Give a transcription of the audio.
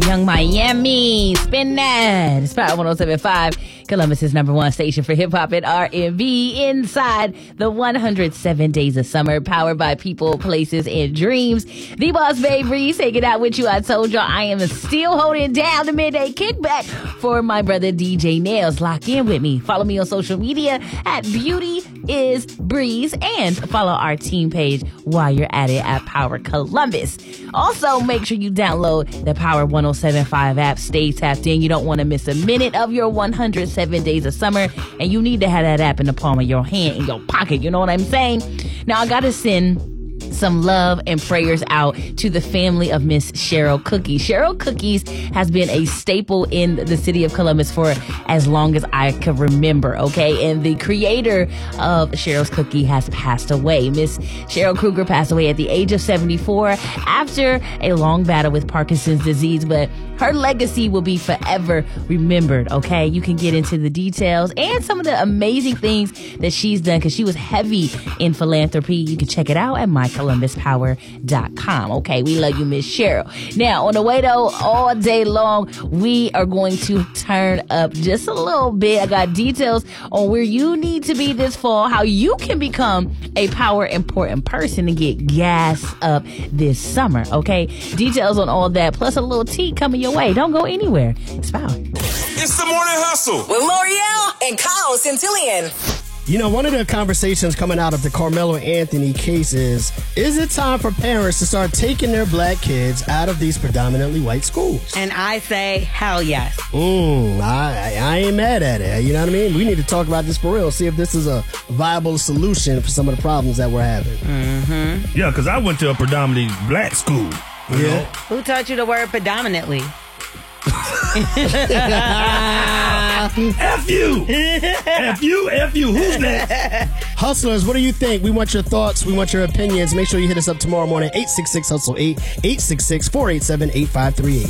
Young Miami, spin that. It's Power 107.5, Columbus's #1 station for hip hop and R&B. Inside the 107 days of summer, powered by people, places, and dreams. The Boss Babe Reese taking out with you. I told y'all I am still holding down the midday kickback for my brother DJ Nails. Lock in with me. Follow me on social media at Beauty is Breeze, and follow our team page while you're at it at Power Columbus. Also, make sure you download the Power 107.5 app. Stay tapped in. You don't want to miss a minute of your 107 days of summer, and you need to have that app in the palm of your hand, in your pocket. You know what I'm saying? Now, I got to send some love and prayers out to the family of Miss Cheryl Cookies. Cheryl Cookies has been a staple in the city of Columbus for as long as I can remember, okay? And the creator of Cheryl's Cookie has passed away. Miss Cheryl Kruger passed away at the age of 74 after a long battle with Parkinson's disease, but her legacy will be forever remembered, okay? You can get into the details and some of the amazing things that she's done because she was heavy in philanthropy. You can check it out at mycolumbuspower.com. Okay, we love you, Miss Cheryl. Now, on the way though, all day long, we are going to turn up just a little bit. I got details on where you need to be this fall, how you can become a power important person and get gas up this summer, okay? Details on all that, plus a little tea coming your way. Don't go anywhere. It's Power. It's the Morning Hustle with L'Oreal and Kyle Centillion. You know, one of the conversations coming out of the Carmelo Anthony case is it time for parents to start taking their black kids out of these predominantly white schools? And I say, hell yes. I ain't mad at it. You know what I mean? We need to talk about this for real, see if this is a viable solution for some of the problems that we're having. Mm-hmm. Yeah, because I went to a predominantly black school. You know? Who taught you the word predominantly? F you! F you! F you! Who's next? Hustlers, what do you think? We want your thoughts. We want your opinions. Make sure you hit us up tomorrow morning, 866-HUSTLE-8, 866-487-8538.